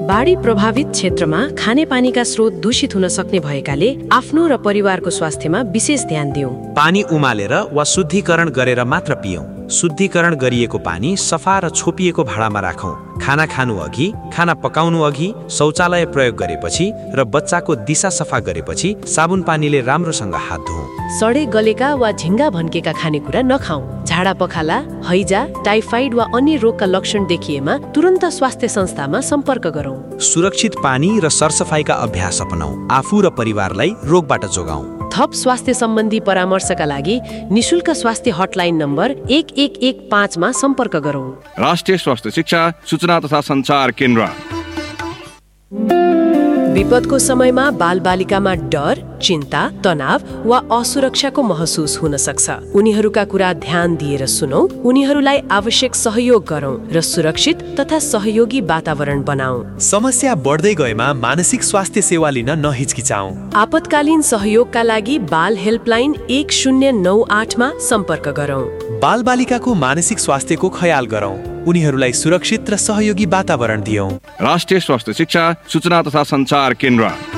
बाढी प्रभावित क्षेत्रमा खानेपानीका स्रोत दूषित हुन सक्ने भएकाले आफ्नो र परिवारको स्वास्थ्यमा विशेष ध्यान दिउँ। पानी उमालेर वा शुद्धिकरण गरेर मात्र पियौँ। शुद्धिकरण गरिएको पानी सफा र छोपिएको भाँडामा राखौँ। खाना खानु अघि, खाना पकाउनु अघि, शौचालय प्रयोग गरेपछि र बच्चाको दिशा सफा गरेपछि साबुन पानीले राम्रोसँग हात धुऔँ। सडे गलेका वा झिङ्गा भन्केका खानेकुरा नखाउँ। झाडा पखाला, हैजा, टाइफाइड वा अन्य रोगका लक्षण देखिएमा तुरन्त स्वास्थ्य संस्थामा सम्पर्क गरौँ। सुरक्षित पानी र सरसफाइका अभ्यास अपनाऊ। आफू र परिवारलाई रोगबाट जोगाऊ। थप स्वास्थ्य सम्बन्धी परामर्शका लागि निशुल्क स्वास्थ्य हटलाइन नम्बर 1115 मा सम्पर्क गरौँ। राष्ट्रिय स्वास्थ्य शिक्षा सूचना तथा सञ्चार केन्द्र। विपदको समयमा बालबालिकामा डर, चिन्ता, तनाव वा असुरक्षाको महसुस हुन सक्छ। उनीहरूका कुरा ध्यान दिएर सुनौं, उनीहरूलाई आवश्यक सहयोग गरौं र सुरक्षित तथा सहयोगी वातावरण बनाऊ। समस्या बढ्दै गएमा मानसिक स्वास्थ्य सेवा लिन नहिचकिचाऊ। आपतकालीन सहयोगका लागि बाल हेल्पलाइन 1098 मा सम्पर्क गरौं। बालबालिकाको मानसिक स्वास्थ्यको ख्याल गरौं। उनीहरूलाई सुरक्षित र सहयोगी वातावरण दियौं। राष्ट्रिय स्वास्थ्य शिक्षा सूचना तथा सञ्चार केन्द्र।